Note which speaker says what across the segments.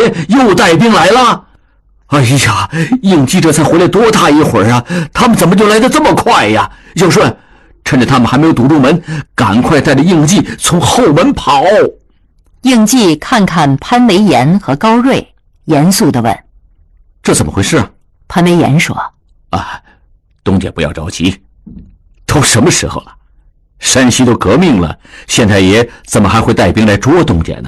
Speaker 1: 爷又带兵来了。哎呀，应季这才回来多大一会儿啊，他们怎么就来得这么快呀？小顺，趁着他们还没有堵住门，赶快带着应季从后门跑。
Speaker 2: 应季看看潘维言和高瑞，严肃地问：
Speaker 1: 这怎么回事啊？
Speaker 2: 潘维言说：
Speaker 1: 东姐不要着急，都什么时候了？山西都革命了，县太爷怎么还会带兵来捉东姐呢？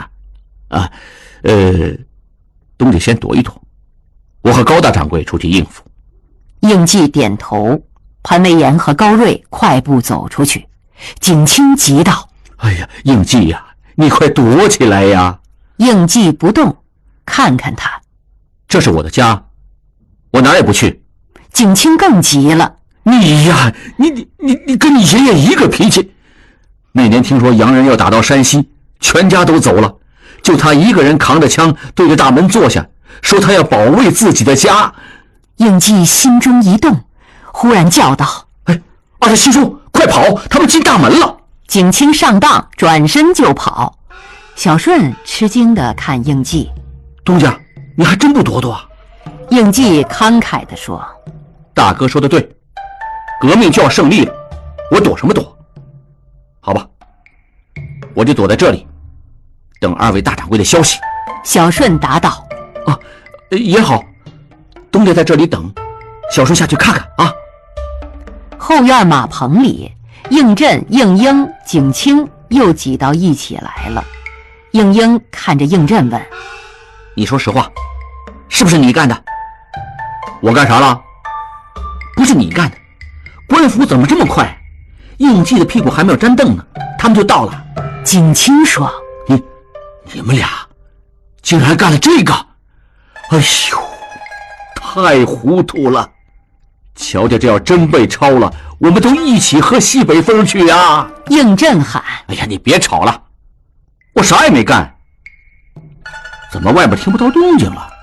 Speaker 1: 东姐先躲一躲，我和高大掌柜出去应付。
Speaker 2: 应季点头，潘维言和高瑞快步走出去。景清急道：
Speaker 1: 哎呀，应季呀，你快躲起来呀！
Speaker 2: 应季不动，看看他，
Speaker 1: 这是我的家，我哪也不去。
Speaker 2: 景清更急了：
Speaker 1: 你呀，你跟你爷爷一个脾气。那年听说洋人要打到山西，全家都走了，就他一个人扛着枪对着大门坐下，说他要保卫自己的家。
Speaker 2: 应季心中一动，忽然叫道：
Speaker 1: 二师兄，快跑，他们进大门了！
Speaker 2: 景清上当，转身就跑。小顺吃惊地看应季：
Speaker 1: 东家，你还真不躲躲啊？
Speaker 2: 应季慷慨地说：
Speaker 1: 大哥说的对，革命就要胜利了，我躲什么躲？好吧，我就躲在这里，等二位大掌柜的消息。
Speaker 2: 小顺答道：
Speaker 1: 也好，东家在这里等，小顺下去看看啊。
Speaker 2: 后院马棚里，应震、应英、景清又挤到一起来了。应英看着应震问：
Speaker 1: 你说实话，是不是你干的？我干啥了？不是你干的，官府怎么这么快？应季的屁股还没有沾凳呢，他们就到了。
Speaker 2: 景清说：
Speaker 1: 你们俩竟然干了这个！哎呦，太糊涂了！乔家这要真被抄了，我们都一起喝西北风去啊！
Speaker 2: 应震喊：
Speaker 1: 哎呀，你别吵了，我啥也没干。怎么外边听不到动静了？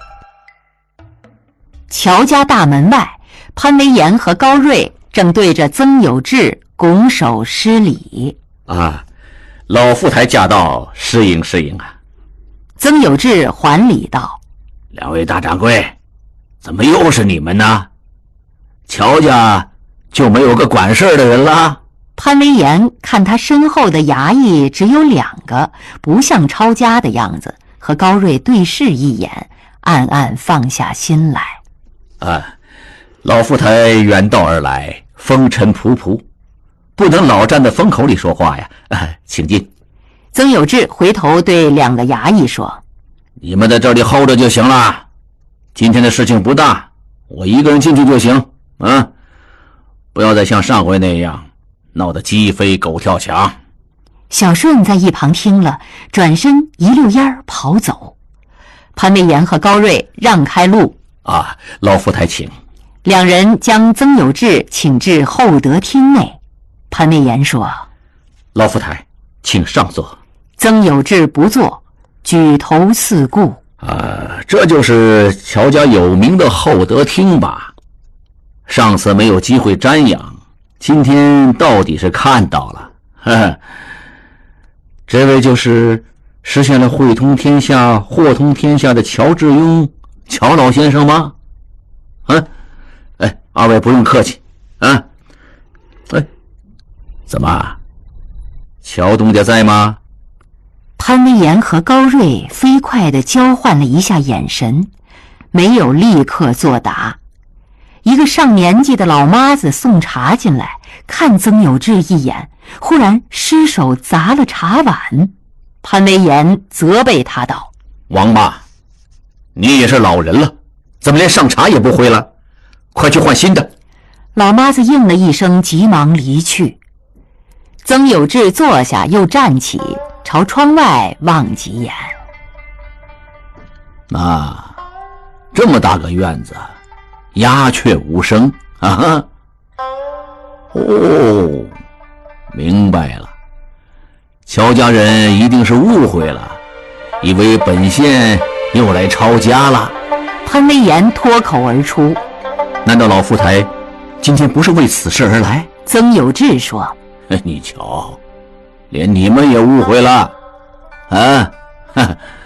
Speaker 2: 乔家大门外，潘维言和高瑞正对着曾有志拱手施礼。
Speaker 1: 老富台驾到，适应适应啊。
Speaker 2: 曾有志还礼道：
Speaker 1: 两位大掌柜，怎么又是你们呢？乔家就没有个管事的人了？
Speaker 2: 潘维言看他身后的衙役只有2个，不像抄家的样子，和高瑞对视一眼，暗暗放下心来。
Speaker 1: 老富台远道而来，风尘仆仆，不能老站在风口里说话呀。请进。
Speaker 2: 曾有志回头对2个衙役说：
Speaker 1: 你们在这里候着就行了，今天的事情不大，我一个人进去就行。不要再像上回那样闹得鸡飞狗跳墙。
Speaker 2: 小顺在一旁听了，转身一溜烟跑走。潘维言和高瑞让开路。
Speaker 1: 老富台请。
Speaker 2: 2人将曾有志请至厚德厅内。潘维言说：
Speaker 1: 老富台，请上座。
Speaker 2: 曾有志不坐，举头四顾。
Speaker 1: 这就是乔家有名的厚德厅吧？上次没有机会瞻仰，今天到底是看到了。这位就是实现了汇通天下、货通天下的乔致庸，乔老先生吗？二位不用客气。怎么，乔东家在吗？
Speaker 2: 潘维言和高瑞飞快地交换了一下眼神，没有立刻作答。一个上年纪的老妈子送茶进来，看曾有志一眼，忽然失手砸了茶碗。潘维言责备他道：
Speaker 1: 王妈，你也是老人了，怎么连上茶也不会了？快去换新的。
Speaker 2: 老妈子应了一声，急忙离去。曾有志坐下，又站起，朝窗外望几眼。
Speaker 1: 这么大个院子，鸦雀无声啊！明白了，乔家人一定是误会了，以为本县又来抄家了。
Speaker 2: 潘维言脱口而出：
Speaker 1: 难道老富台今天不是为此事而来？
Speaker 2: 曾有志说：
Speaker 1: 你瞧，连你们也误会了。